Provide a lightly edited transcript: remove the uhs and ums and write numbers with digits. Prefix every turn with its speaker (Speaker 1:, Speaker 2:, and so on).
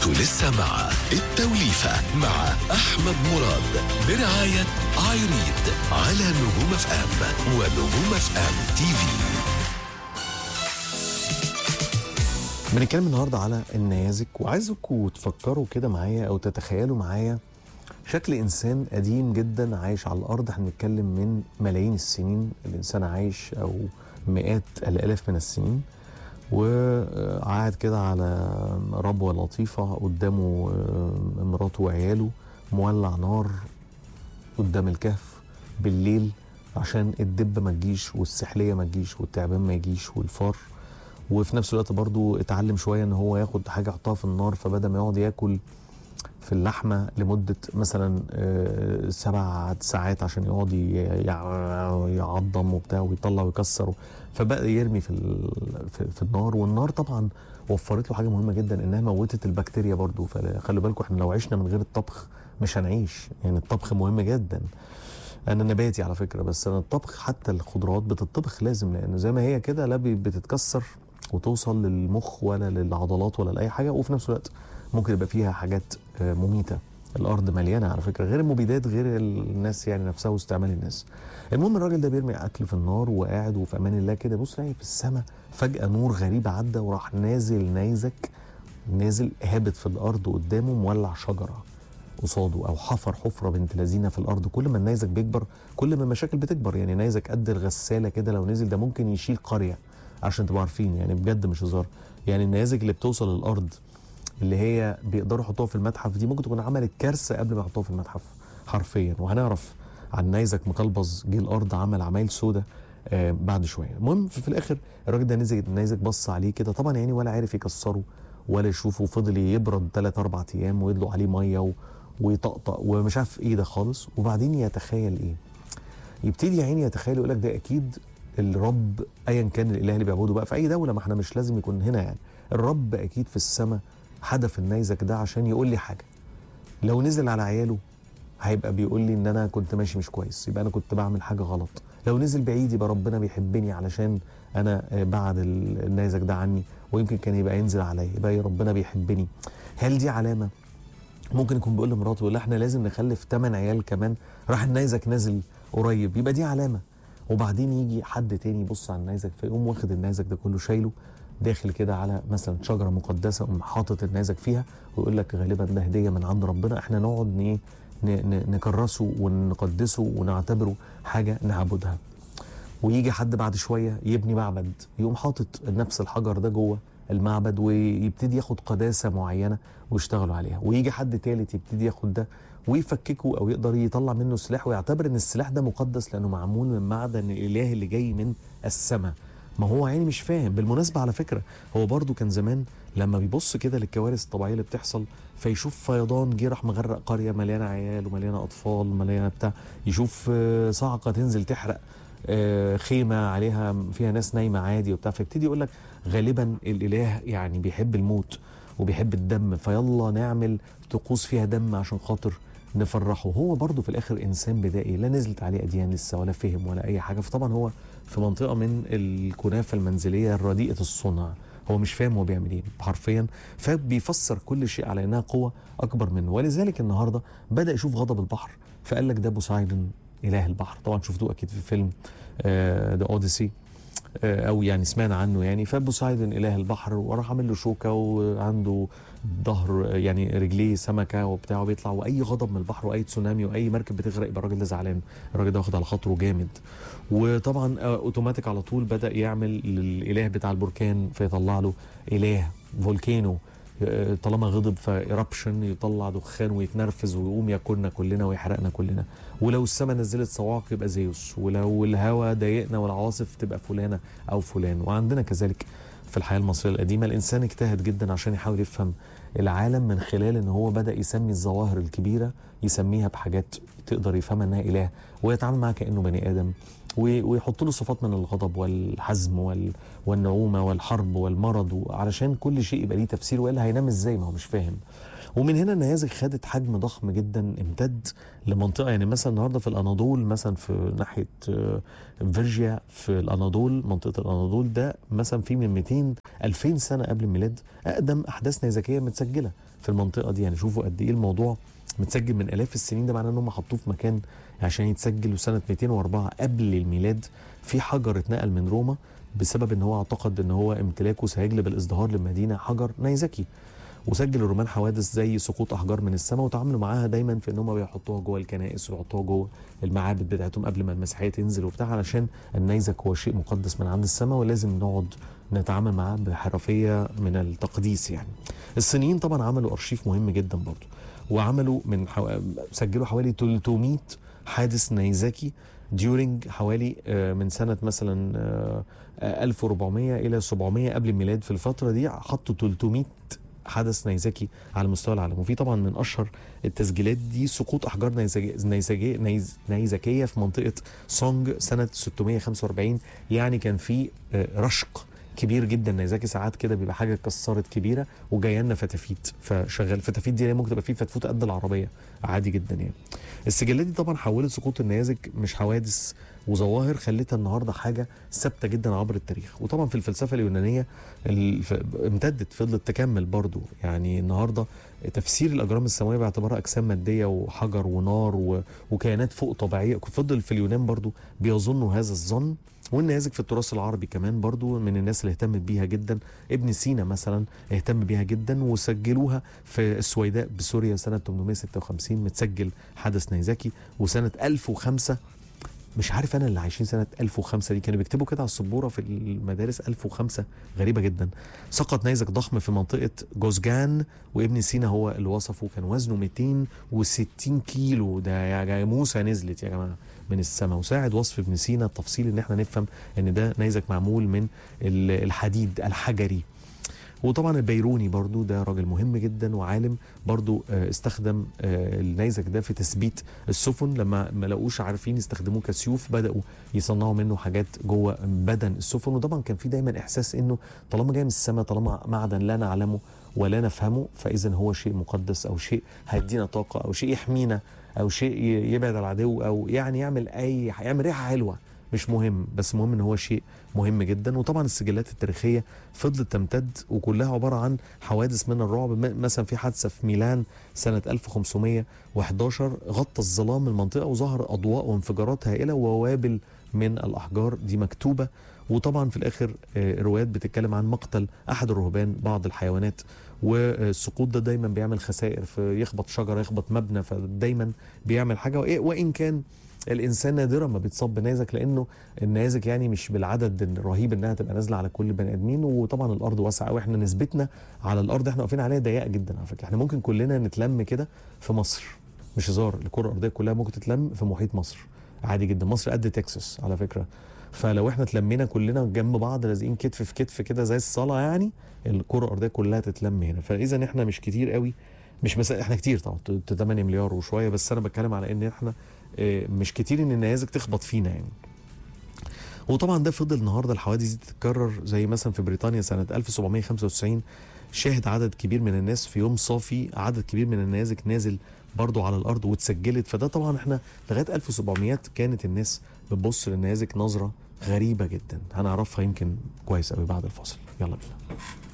Speaker 1: انتوا لسه مع التوليفة مع أحمد مراد برعاية عايريد على نجوم اف ام ونجوم اف ام تي في.
Speaker 2: بنتكلم النهارده على النيازك، وعايزكم تفكروا كده معايا او تتخيلوا معايا شكل انسان قديم جدا عايش على الارض. احنا بنتكلم من ملايين السنين الانسان عايش، او مئات الالاف من السنين، وقاعد كده على ربوه لطيفه قدامه مراته وعياله، مولع نار قدام الكهف بالليل عشان الدب ما تجيش والسحليه ما تجيش والتعبان ما يجيش والفار. وفي نفس الوقت برضو اتعلم شويه ان هو ياخد حاجه يحطها في النار، فبدل ما يقعد ياكل في اللحمه لمده مثلا 7 ساعات عشان يقعد يعضم وبتاع ويطلع ويكسر، فبقى يرمي في النار. والنار طبعا وفرت له حاجه مهمه جدا، انها موتت البكتيريا برضو. فخلوا بالكم احنا لو عشنا من غير الطبخ مش هنعيش، يعني الطبخ مهم جدا. انا نباتي على فكره، بس انا الطبخ حتى الخضروات بتطبخ لازم، لانه زي ما هي كده لا بتتكسر وتوصل للمخ ولا للعضلات ولا لاي حاجه، وفي نفس الوقت ممكن يبقى فيها حاجات مميته. الارض مليانه على فكره، غير المبيدات، غير الناس يعني نفسها واستعمال الناس. المهم الراجل ده بيرمي اكل في النار وقاعد وفي امان الله كده، بص لاقي في السماء فجاه نور غريب عدى وراح نازل نيزك، نازل هابط في الارض قدامه، مولع شجره قصاده، او حفر حفره بنت لذينه في الارض. كل ما النيزك بيكبر كل ما المشاكل بتكبر. يعني نيزك قد الغساله كده لو نزل ده ممكن يشيل قريه، عشان تبقوا عارفين يعني بجد مش هزار. يعني النيازك اللي بتوصل للارض اللي هي بيقدروا يحطوها في المتحف دي ممكن تكون عملت كارثه قبل ما يحطوها في المتحف حرفيا. وهنعرف عن نيزك مقلبز جه الارض عمل عمايل سودة بعد شويه. المهم في الاخر الراجل ده نزل النيزك بص عليه كده، طبعا يعني ولا عارف يكسره ولا يشوفه، فضل يبرد 3-4 ايام ويدلق عليه ميه ويطقطق ومش عارف ايه ده خالص. وبعدين يتخيل ايه؟ يبتدي يا عيني يتخيل، يقول لك ده اكيد الرب، ايا كان الاله اللي بيعبده بقى في اي دوله، ما احنا مش لازم يكون هنا يعني، الرب اكيد في السماء حدف النيزك ده عشان يقول لي حاجه. لو نزل على عياله هيبقى بيقول لي ان انا كنت ماشي مش كويس، يبقى انا كنت بعمل حاجه غلط. لو نزل بعيد يبقى ربنا بيحبني علشان انا بعد النيزك ده عني، ويمكن كان يبقى ينزل عليا، يبقى ربنا بيحبني. هل دي علامه؟ ممكن يكون بيقول لمراته، يقول احنا لازم نخلف 8 عيال كمان، راح النيزك نازل قريب، يبقى دي علامه. وبعدين يجي حد تاني يبص على النيزك فيقوم واخد النيزك ده كله شايله داخل كده على مثلا شجره مقدسه، قوم حاطط النيزك فيها ويقول لك غالبا ده هديه من عند ربنا، احنا نقعد نكرسه ونقدسه ونعتبره حاجه نعبدها. ويجي حد بعد شويه يبني معبد، يقوم حاطط نفس الحجر ده جوه المعبد ويبتدي ياخد قداسه معينه ويشتغلوا عليها. ويجي حد تالت يبتدي ياخد ده ويفككه او يقدر يطلع منه سلاح ويعتبر ان السلاح ده مقدس لانه معمول من معدن الاله اللي جاي من السماء. ما هو يعني مش فاهم. بالمناسبه على فكره هو برضو كان زمان لما بيبص كده للكوارث الطبيعيه اللي بتحصل، فيشوف فيضان جه راح مغرق قريه مليانه عيال ومليانه اطفال مليانه بتاع، يشوف صاعقه تنزل تحرق خيمه عليها فيها ناس نايمه عادي وبتاع، فيبتدي يقول لك غالبا الاله يعني بيحب الموت وبيحب الدم، فيلا نعمل طقوس فيها دم عشان خاطر نفرحه. هو برضه في الاخر انسان بدائي، لا نزلت عليه اديان لسه ولا فهم ولا اي حاجه، فطبعا هو في منطقه من الكنافه المنزليه الرديئه الصنع، هو مش فاهم هو بيعمل ايه حرفيا، فبيفسر كل شيء على انها قوه اكبر منه. ولذلك النهارده بدا يشوف غضب البحر فقال لك ده بوسايدن اله البحر. طبعا شفتوه اكيد في فيلم ذا اوديسي، او يعني سمعنا عنه يعني. فبوسايدن اله البحر وراح عامل له شوكه وعنده ظهر يعني رجليه سمكه وبتاع وبيطلع، واي غضب من البحر واي تسونامي واي مركب بتغرق يبقى الراجل ده زعلان، الراجل ده واخد على خاطره جامد. وطبعا اوتوماتيك على طول بدا يعمل للاله بتاع البركان فيطلع له اله فولكانو، طالما غضب فإرابشن يطلع دخان ويتنرفز ويقوم ياكلنا كلنا ويحرقنا كلنا. ولو السماء نزلت صواعق يبقى زيوس، ولو الهواء ضايقنا والعواصف تبقى فلانه او فلان. وعندنا كذلك في الحياه المصريه القديمه الانسان اجتهد جدا عشان يحاول يفهم العالم من خلال ان هو بدا يسمي الظواهر الكبيره يسميها بحاجات تقدر يفهمها انها اله، ويتعامل معها كانه بني ادم، ويحط له صفات من الغضب والحزم والنعومه والحرب والمرض، علشان كل شيء يبقى ليه تفسير، والا هينام ازاي ما هو مش فاهم. ومن هنا النيازك خدت حجم ضخم جدا امتد لمنطقه، يعني مثلا النهارده في الاناضول، مثلا في ناحيه فيرجيا في الاناضول، منطقه الاناضول ده مثلا في من 200 2000 سنه قبل الميلاد اقدم احداث نيزكيه متسجله في المنطقه دي. يعني شوفوا قد ايه الموضوع متسجل من الاف السنين، ده معناه ان هم حطوه في مكان عشان يتسجل. وسنه 204 قبل الميلاد في حجر اتنقل من روما بسبب ان هو اعتقد ان هو امتلاكه سيجلب الازدهار للمدينه، حجر نيزكي. وسجل الرومان حوادث زي سقوط احجار من السماء، وتعاملوا معاها دايما في ان هم بيحطوها جوه الكنائس ويحطوها جوه المعابد بتاعتهم قبل ما المسيحيه تنزل وبتاع، علشان النيزك هو شيء مقدس من عند السماء ولازم نقعد نتعامل معاه بحرفيه من التقديس يعني. الصينيين طبعا عملوا ارشيف مهم جدا برضه، وعملوا سجلوا حوالي 300 حادث نيزكي during حوالي من سنة مثلا 1400 إلى 700 قبل الميلاد. في الفترة دي حطوا 300 حدث نيزكي على مستوى العالم. وفي طبعا من أشهر التسجيلات دي سقوط أحجار نيزكية في منطقة سونج سنة 645. يعني كان في رشق كبير جدا نيزكي، ساعات كده بيبقى حاجه اتكسرت كبيره وجايه لنا فتافيت، فشغال فتافيت دي ممكن تبقى فيه فتفوت قد العربيه عادي جدا يعني. السجلات دي طبعا حولت سقوط النيازك مش حوادث وظواهر، خلتها النهارده حاجه ثابته جدا عبر التاريخ. وطبعا في الفلسفه اليونانيه امتدت، فضلت تكمل برضو. يعني النهارده تفسير الاجرام السماويه باعتبارها اجسام ماديه وحجر ونار وكيانات فوق طبيعيه، فضل في اليونان برضو بيظنوا هذا الظن. والنيازك في التراث العربي كمان برضو من الناس اللي اهتمت بيها جدا. ابن سينا مثلا اهتم بيها جدا، وسجلوها في السويداء بسوريا سنة 856 متسجل حدث نيزكي. وسنة 1005 مش عارف انا اللي عايشين سنه 1005 دي كانوا بيكتبوا كده على السبوره في المدارس 1005 غريبه جدا. سقط نيزك ضخم في منطقه جوزجان، وابن سينا هو اللي وصفه، كان وزنه 260 كيلو. ده يا موسى نزلت يا جماعه من السماء. وساعد وصف ابن سينا التفصيل ان احنا نفهم ان ده نيزك معمول من الحديد الحجري. وطبعا البيروني برضو ده راجل مهم جدا وعالم برضو استخدم النيزك ده في تثبيت السفن. لما ما لقوش عارفين يستخدموه كسيوف بدأوا يصنعوا منه حاجات جوه بدن السفن. وطبعا كان في دايما احساس انه طالما جاي من السماء، طالما معدن لا نعلمه ولا نفهمه، فاذا هو شيء مقدس او شيء هيدينا طاقه او شيء يحمينا او شيء يبعد العدو او يعني يعمل ريحه حلوه، مش مهم، بس مهم ان هو شيء مهم جدا. وطبعا السجلات التاريخيه فضلت تمتد وكلها عباره عن حوادث من الرعب. مثلا في حادثه في ميلان سنه 1511 غطى الظلام المنطقه وظهر اضواء وانفجارات هائله ووابل من الاحجار دي مكتوبه. وطبعا في الاخر روايات بتتكلم عن مقتل احد الرهبان بعض الحيوانات. والسقوط ده دايما بيعمل خسائر، في يخبط شجره يخبط مبنى، فدايما بيعمل حاجه. وان كان الانسان نادرا ما بيتصاب بنيزك، لانه النيازك يعني مش بالعدد الرهيب انها تبقى نازله على كل بني ادمين. وطبعا الارض واسعه قوي، احنا نسبتنا على الارض احنا واقفين عليها ضيقه جدا على فكره. احنا ممكن كلنا نتلم كده في مصر، مش هزار، الكره الارضيه كلها ممكن تتلم في محيط مصر عادي جدا. مصر قد تكساس على فكره، فلو احنا اتلمينا كلنا جنب بعض لازقين كتف في كتف كده زي الصلاه، يعني الكره الارضيه كلها تتلم هنا. فاذا احنا مش كتير قوي، مش احنا كتير طبعا 8 مليار وشويه، بس انا بتكلم على ان احنا مش كتير ان النيازك تخبط فينا يعني. وطبعا ده فضل النهارده الحوادث دي تتكرر، زي مثلا في بريطانيا سنه 1795 شاهد عدد كبير من الناس في يوم صافي عدد كبير من النيازك نازل برضو على الارض واتسجلت. فده طبعا احنا لغايه 1700 كانت الناس بتبص للنيازك نظره غريبه جدا، هنعرفها يمكن كويس قوي بعد الفاصل. يلا بينا.